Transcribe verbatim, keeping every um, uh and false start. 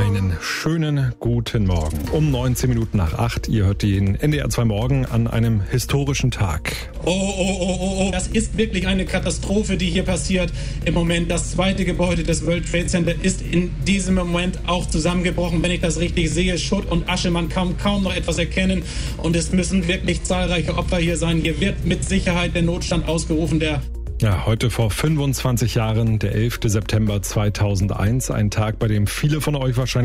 Einen schönen guten Morgen. Um neunzehn Minuten nach acht. Ihr hört den N D R zwei Morgen an einem historischen Tag. Oh, oh, oh, oh, oh. Das ist wirklich eine Katastrophe, die hier passiert im Moment. Das zweite Gebäude des World Trade Center ist in diesem Moment auch zusammengebrochen. Wenn ich das richtig sehe, Schutt und Asche, man kann kaum noch etwas erkennen. Und es müssen wirklich zahlreiche Opfer hier sein. Hier wird mit Sicherheit der Notstand ausgerufen, der Ja, heute vor fünfundzwanzig Jahren, der elfter September zweitausendeins, ein Tag, bei dem viele von euch wahrscheinlich